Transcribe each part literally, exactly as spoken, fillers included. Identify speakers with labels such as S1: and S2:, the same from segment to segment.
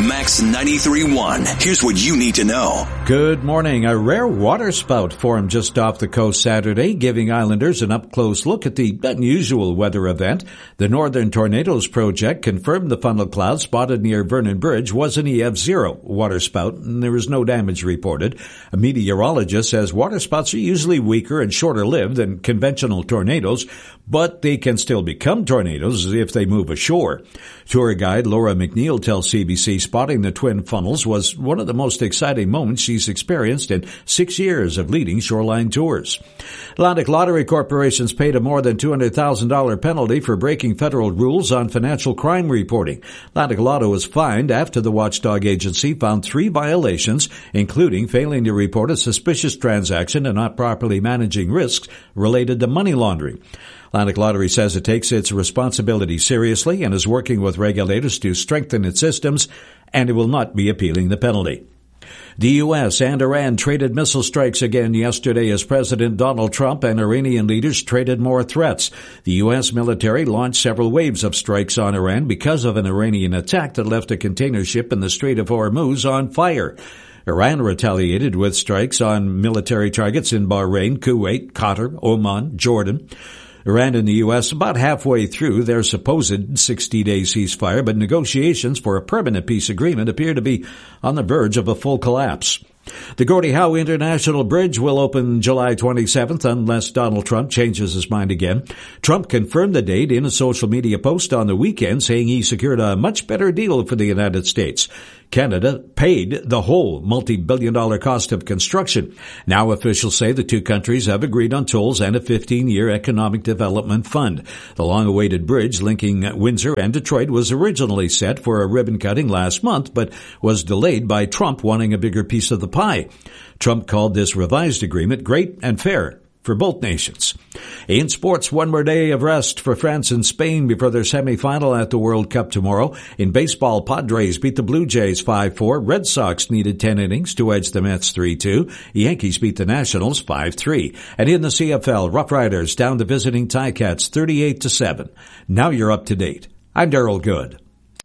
S1: Max ninety-three point one. Here's what you need to know.
S2: Good morning. A rare waterspout formed just off the coast Saturday, giving islanders an up-close look at the unusual weather event. The Northern Tornadoes Project confirmed the funnel cloud spotted near Vernon Bridge was an E F zero waterspout, and there was no damage reported. A meteorologist says waterspouts are usually weaker and shorter-lived than conventional tornadoes, but they can still become tornadoes if they move ashore. Tour guide Laura McNeil tells C B C spotting the twin funnels was one of the most exciting moments she's experienced in six years of leading shoreline tours. Atlantic Lottery Corporation's paid a more than two hundred thousand dollars penalty for breaking federal rules on financial crime reporting. Atlantic Lotto was fined after the watchdog agency found three violations, including failing to report a suspicious transaction and not properly managing risks related to money laundering. Atlantic Lottery says it takes its responsibility seriously and is working with regulators to strengthen its systems, and it will not be appealing the penalty. The U S and Iran traded missile strikes again yesterday as President Donald Trump and Iranian leaders traded more threats. The U S military launched several waves of strikes on Iran because of an Iranian attack that left a container ship in the Strait of Hormuz on fire. Iran retaliated with strikes on military targets in Bahrain, Kuwait, Qatar, Oman, Jordan. Iran and the U S about halfway through their supposed sixty-day ceasefire, but negotiations for a permanent peace agreement appear to be on the verge of a full collapse. The Gordie Howe International Bridge will open July twenty-seventh unless Donald Trump changes his mind again. Trump confirmed the date in a social media post on the weekend, saying he secured a much better deal for the United States. Canada paid the whole multi-billion dollar cost of construction. Now officials say the two countries have agreed on tolls and a fifteen-year economic development fund. The long-awaited bridge linking Windsor and Detroit was originally set for a ribbon cutting last month, but was delayed by Trump wanting a bigger piece of the pie. Trump called this revised agreement great and fair for both nations. In sports, one more day of rest for France and Spain before their semifinal at the World Cup tomorrow. In baseball, Padres beat the Blue Jays five four. Red Sox needed ten innings to edge the Mets three two. Yankees beat the Nationals five three. And in the C F L, Rough Riders down the visiting Ticats thirty-eight to seven. Now you're up to date. I'm Daryl Good.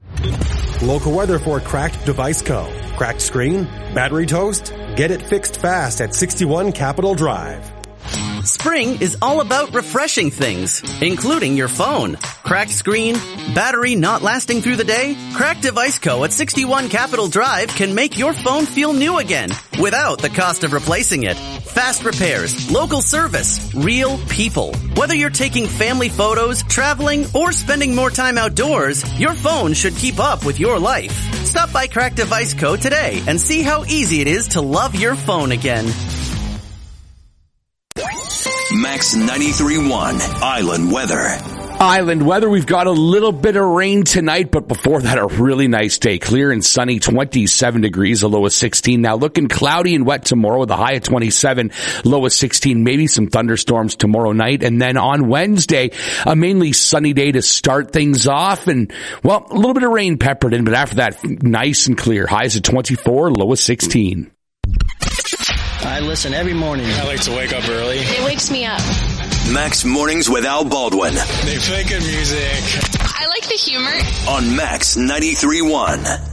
S3: Local weather for Cracked Device Co. Cracked screen? Battery toast? Get it fixed fast at sixty-one Capitol Drive.
S4: Spring is all about refreshing things, including your phone. Cracked screen, battery not lasting through the day? Cracked Device Co. at sixty-one Capitol Drive can make your phone feel new again without the cost of replacing it. Fast repairs, local service, real people. Whether you're taking family photos, traveling, or spending more time outdoors, your phone should keep up with your life. Stop by Cracked Device Co. today and see how easy it is to love your phone again.
S1: Max ninety-three point one Island Weather.
S5: Island weather, we've got a little bit of rain tonight, but before that, a really nice day. Clear and sunny, twenty-seven degrees, a low of sixteen. Now looking cloudy and wet tomorrow with a high of twenty-seven, low of sixteen, maybe some thunderstorms tomorrow night. And then on Wednesday, a mainly sunny day to start things off. And, well, a little bit of rain peppered in, but after that, nice and clear. Highs of twenty-four, low of sixteen.
S6: I listen every morning.
S7: I like to wake up early.
S8: It wakes me up.
S1: Max Mornings with Al Baldwin.
S7: They play good music.
S8: I like the humor.
S1: On Max ninety-three point one.